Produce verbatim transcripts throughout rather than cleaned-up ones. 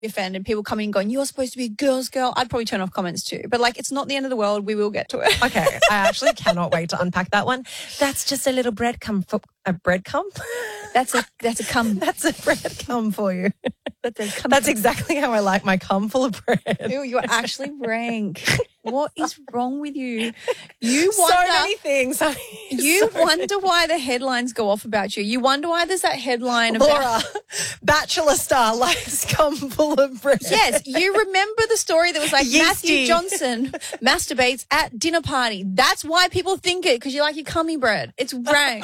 offended. People coming and going, you're supposed to be a girl's girl. I'd probably turn off comments too. But like, it's not the end of the world. We will get to it. Okay. I actually cannot wait to unpack that one. That's just a little breadcrumb. For, a breadcrumb? That's a that's a cum. That's a breadcrumb for you. That's a cum. That's exactly how I like my cum full of bread. Ew, you're actually rank. What is wrong with you? You wonder, so many things. You so wonder why the headlines go off about you. You wonder why there's that headline Laura, about Bachelor star likes cum full of bread. Yes, you remember the story that was like Yeasty. Matthew Johnson masturbates at dinner party. That's why people think it, because you like your cummy bread. It's rank.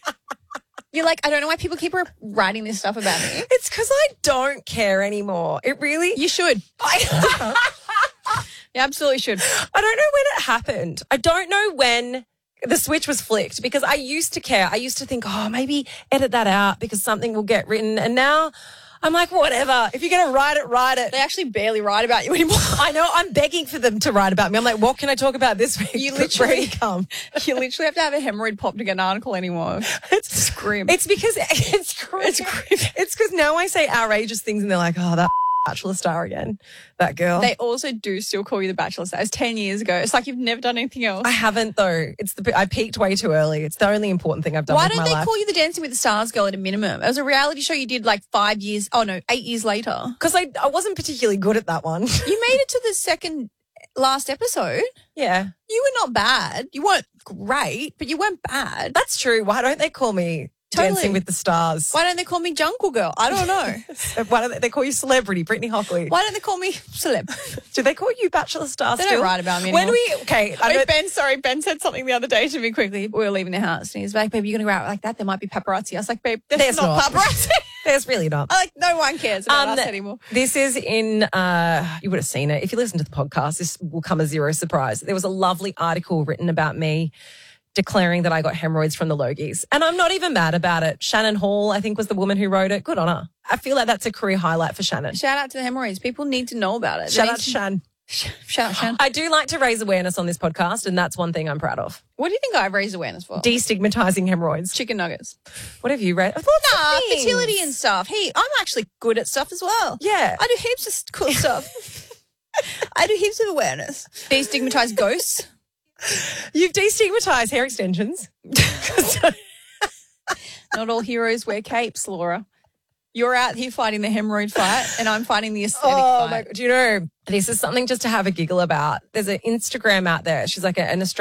You're like, I don't know why people keep writing this stuff about me. It's because I don't care anymore. It really... You should. I, You absolutely should. I don't know when it happened. I don't know when the switch was flicked, because I used to care. I used to think, oh, maybe edit that out because something will get written. And now I'm like, whatever. If you're going to write it, write it. They actually barely write about you anymore. I know. I'm begging for them to write about me. I'm like, what can I talk about this week? You literally come. You literally have to have a hemorrhoid pop to get an article anymore. It's grim. It's because it's grim. It's grim. It's because now I say outrageous things and they're like, oh, that Bachelor star again, that girl. They also do still call you the Bachelor star. It's ten years ago. It's like you've never done anything else. I haven't though. It's the I peaked way too early. It's the only important thing I've done. Why with don't my they life. call you the Dancing with the Stars girl at a minimum? It was a reality show you did like five years, oh no, eight years later. Because I, I wasn't particularly good at that one. You made it to the second last episode. Yeah. You were not bad. You weren't great, but you weren't bad. That's true. Why don't they call me Totally. Dancing with the Stars? Why don't they call me Jungle Girl? I don't know. Why don't they, they call you Celebrity, Brittany Hockley? Why don't they call me Celeb? Do they call you Bachelor Star They still? don't write about me When anymore. we, okay. I Wait, know, Ben, sorry, Ben said something the other day to me quickly. We were leaving the house and he's like, babe, you're going to go out like that? There might be paparazzi. I was like, babe, there's, There's not, not. paparazzi. there's really not. I like, no one cares about Um, us anymore. This is in, uh, you would have seen it. If you listen to the podcast, this will come as zero surprise. There was a lovely article written about me declaring that I got hemorrhoids from the Logies. And I'm not even mad about it. Shannon Hall, I think, was the woman who wrote it. Good on her. I feel like that's a career highlight for Shannon. Shout out to the hemorrhoids. People need to know about it. They Shout need out to to- Shan. Shout out, Shan. I do like to raise awareness on this podcast, and that's one thing I'm proud of. What do you think I've raised awareness for? Destigmatizing hemorrhoids. Chicken nuggets. What have you read? Lots Nah, of things. fertility and stuff. Hey, I'm actually good at stuff as well. Yeah. I do heaps of cool stuff. I do heaps of awareness. Destigmatize ghosts. You've destigmatized hair extensions. Not all heroes wear capes, Laura. You're out here fighting the hemorrhoid fight and I'm fighting the aesthetic Oh, fight. my God. Do you know, this is something just to have a giggle about. There's an Instagram out there. She's like a, an Australian